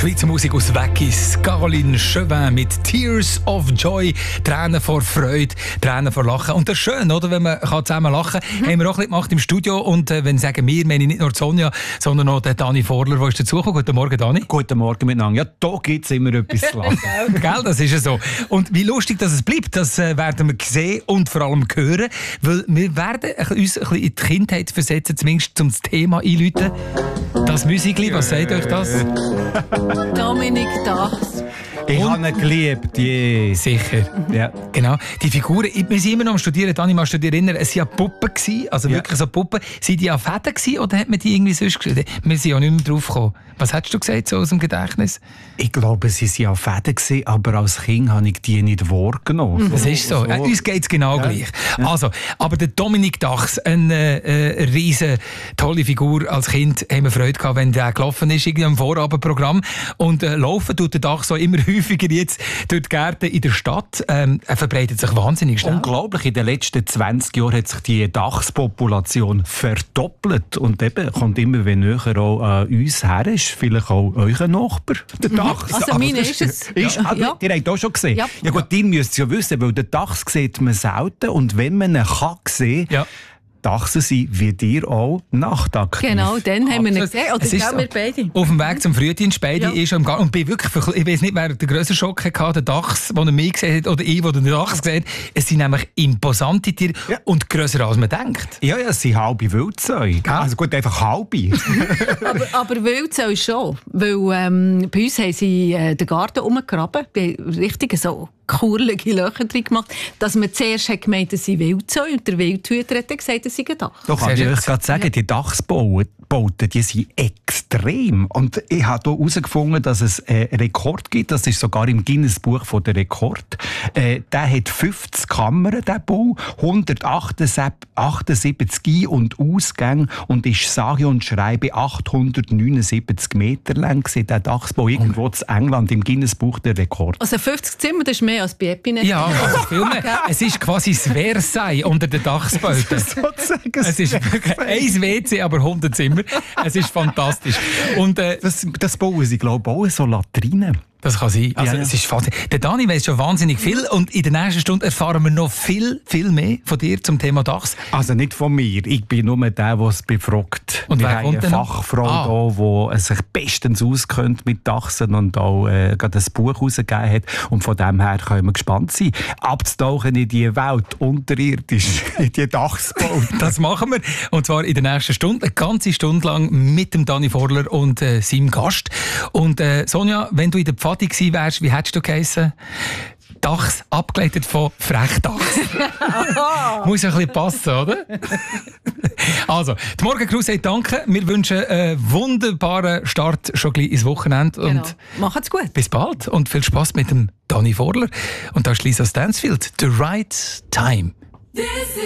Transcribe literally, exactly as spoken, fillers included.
Schweizer Musik aus Weggis. Caroline Chauvin mit Tears of Joy. Tränen vor Freude, Tränen vor Lachen. Und das ist schön, oder? Wenn man zusammen lachen kann. Mhm. Haben wir auch ein bisschen gemacht im Studio. Und äh, wenn sagen wir, meine ich nicht nur Sonja, sondern auch der Dani Vorler, der ist dazugekommen. Guten Morgen, Dani. Guten Morgen miteinander. Ja, da gibt es immer etwas zu lachen. Gell, das ist ja so. Und wie lustig dass es bleibt, das äh, werden wir sehen und vor allem hören. Weil wir werden uns ein bisschen in die Kindheit versetzen, zumindest zum Thema einläuten. Das Musikli, was sagt euch das? Dominik Dachs. Ich habe ihn geliebt, je. Sicher. Ja. Genau. Die Figuren, wir sind immer noch am Studieren, Dani, machst du dich erinnern, es waren ja Puppen gewesen, also Ja. wirklich so Puppen. Sind die an Fäden gewesen oder hat man die irgendwie sonst geschrieben? Wir sind ja nicht mehr drauf gekommen. Was hättest du gesagt, so aus dem Gedächtnis? Ich glaube, sie waren ja Fäden gewesen, aber als Kind habe ich die nicht wahrgenommen. Das ist so. Äh, uns geht es genau Ja. gleich. Also, aber der Dominik Dachs, eine äh, riesen tolle Figur. Als Kind haben wir Freude gehabt, wenn der gelaufen ist, irgendwie am Vorabendprogramm. Und äh, laufen tut der Dachs so immer häufiger jetzt durch die Gärten in der Stadt. Ähm, er verbreitet sich wahnsinnig schnell. Unglaublich, in den letzten zwanzig Jahren hat sich die Dachspopulation verdoppelt. Und eben kommt immer wenn näher auch an uns her, ist vielleicht auch euer Nachbar, der Dachs. Also Aber meine das ist es. Ist, Ja. ah, Ja. Ihr habt auch schon gesehen. Ja. Ja gut, ihr müsst es ja wissen, weil den Dachs sieht man selten. Und wenn man ihn kann sehen, Ja. Dachsen sie wie dir auch nachtaktiv. Genau, dann haben wir ihn Absolut. gesehen. Oder Es ist ich so. wir beide. Auf dem Weg zum Frühdienst, beide Ja. ist am Gang. Und bin wirklich, verkl- ich weiß nicht, wer den grössten Schock hatte, der Dachs, den er mich gesehen hat, oder ich, der den Dachs gesehen hat. Es sind nämlich imposante Tiere Ja. und grösser als man denkt. Ja, ja, es sind halbe Wildzeuge. Ja. Also gut, einfach halbe. Aber, aber Wildsau schon. Weil ähm, bei uns haben sie äh, den Garten umgegraben. Die haben richtig so kurlige Löcher drin gemacht, dass man zuerst hat gemeint, es sei Wildsau. Und der Wildhüter hat dann gesagt, es sei ein Dach. Doch, kann Siehst ich du euch jetzt? gerade sagen, die Dachsbauten, die sind extrem. Und ich habe hier herausgefunden, dass es einen Rekord gibt. Das ist sogar im Guinness-Buch der Rekord. Äh, der hat fünfzig Kammern, der Bau, hundertachtundsiebzig Ein- und Ausgänge und ist sage und schreibe achthundertneunundsiebzig Meter lang. Der Dachsbau irgendwo in England im Guinness-Buch der Rekord. Also fünfzig Zimmer, das ist mehr als bei Epinet. Ja, also viel mehr. Es ist quasi das Versailles unter den Dachsbauten. Sozusagen. Es ist wirklich ein W C, aber hundert Zimmer. Es ist fantastisch. Und äh, Das, das bauen sie, glaube ich, auch so Latrinen. das kann sein. Also, Ja, ja. es ist faszinierend. Der Dani weiss schon wahnsinnig viel und in der nächsten Stunde erfahren wir noch viel, viel mehr von dir zum Thema Dachs. Also nicht von mir. Ich bin nur der, der es befragt. Und wir wer haben kommt eine denn noch? Fachfrau Ah. da, die sich bestens auskennt mit Dachsen und auch äh, gerade ein Buch herausgegeben hat. Und von dem her können wir gespannt sein, abzutauchen in die Welt unterirdisch, in die Dachsbauten. Das machen wir. Und zwar in der nächsten Stunde. Eine ganze Stunde lang mit dem Dani Vorler und äh, seinem Gast. Und äh, Sonja, wenn du in der Pfadi gewesen wärst, wie hättest du geheissen? Dachs, abgeleitet von Frechdachs. Muss ja ein bisschen passen, oder? Also, die Morgencrew sagt Danke. Wir wünschen einen wunderbaren Start schon gleich ins Wochenende. Genau. Und Macht's gut. bis bald und viel Spaß mit dem Dani Vorler. Und da ist Lisa Stansfield. The Right Time.